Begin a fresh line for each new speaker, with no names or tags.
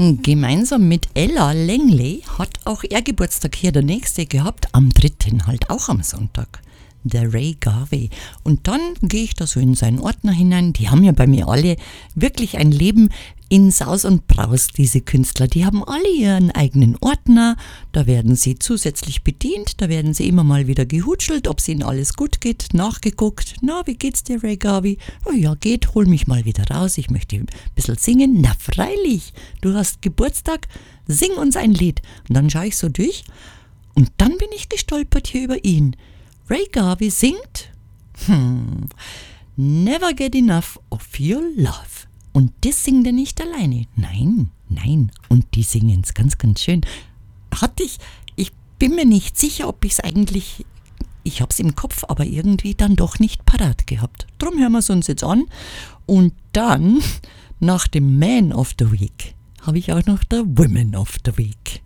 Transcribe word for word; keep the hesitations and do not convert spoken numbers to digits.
Gemeinsam mit Ella Langley hat auch er Geburtstag, hier der nächste gehabt, am dritten halt auch am Sonntag. Der Ray Garvey. Und dann gehe ich da so in seinen Ordner hinein. Die haben ja bei mir alle wirklich ein Leben in Saus und Braus, diese Künstler. Die haben alle ihren eigenen Ordner. Da werden sie zusätzlich bedient. Da werden sie immer mal wieder gehutschelt, ob es ihnen alles gut geht, nachgeguckt. Na, wie geht's dir, Ray Garvey? Oh ja, geht, hol mich mal wieder raus. Ich möchte ein bisschen singen. Na, freilich. Du hast Geburtstag. Sing uns ein Lied. Und dann schaue ich so durch. Und dann bin ich gestolpert hier über ihn. Ray Garvey singt hm, Never Get Enough of Your Love. Und das singt er nicht alleine. Nein, nein. Und die singen es ganz, ganz schön. Hatte ich, ich bin mir nicht sicher, ob ich es eigentlich, ich habe es im Kopf, aber irgendwie dann doch nicht parat gehabt. Drum hören wir es uns jetzt an. Und dann, nach dem Man of the Week, habe ich auch noch der Women of the Week.